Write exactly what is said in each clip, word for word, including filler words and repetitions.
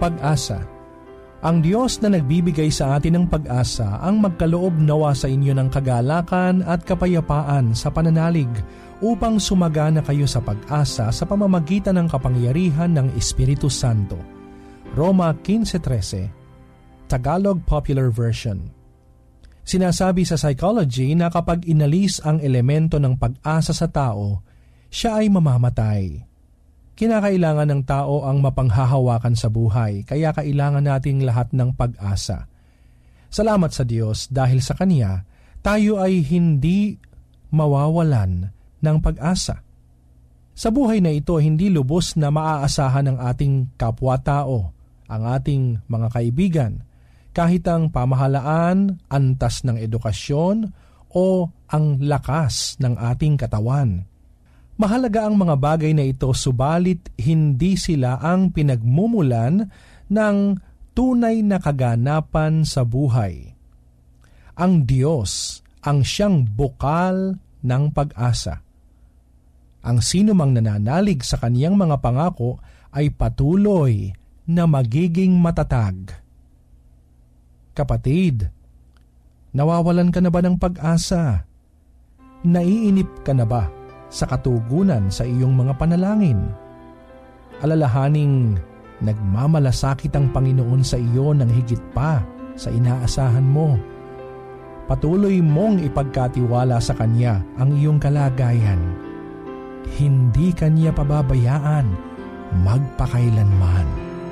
pag-asa. Ang Diyos na nagbibigay sa atin ng pag-asa ang magkaloob nawa sa inyo ng kagalakan at kapayapaan sa pananalig upang sumagana kayo sa pag-asa sa pamamagitan ng kapangyarihan ng Espiritu Santo. Roma fifteen thirteen, Tagalog Popular Version. Sinasabi sa psychology na kapag inalis ang elemento ng pag-asa sa tao, siya ay mamamatay. Kinakailangan ng tao ang mapanghahawakan sa buhay, kaya kailangan nating lahat ng pag-asa. Salamat sa Diyos dahil sa Kanya, tayo ay hindi mawawalan ng pag-asa. Sa buhay na ito, hindi lubos na maaasahan ng ating kapwa-tao, ang ating mga kaibigan, kahit ang pamahalaan, antas ng edukasyon, o ang lakas ng ating katawan. Mahalaga ang mga bagay na ito, subalit hindi sila ang pinagmumulan ng tunay na kaganapan sa buhay. Ang Diyos ang siyang bukal ng pag-asa. Ang sinumang nananalig sa kaniyang mga pangako ay patuloy na magiging matatag. Kapatid, nawawalan ka na ba ng pag-asa? Naiinip ka na ba sa katugunan sa iyong mga panalangin? Alalahaning nagmamalasakit ang Panginoon sa iyo ng higit pa sa inaasahan mo. Patuloy mong ipagkatiwala sa Kanya ang iyong kalagayan. Hindi Kanya pababayaan magpakailanman.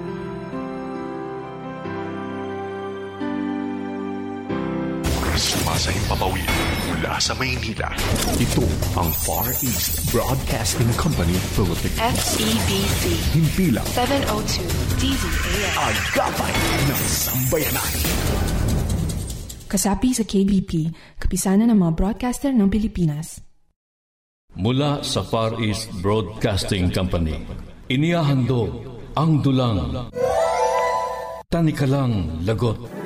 Sumasahing papawid mula sa Maynila. Ito ang Far East Broadcasting Company Philippines. F E B C. Himpilang seven oh two D Z A M. Agapay ng Sambayanan. Kasapi sa K B P, kapisanan ng mga broadcaster ng Pilipinas. Mula sa Far East Broadcasting Company, inihahandog ang dulang Tanikalang Lagot.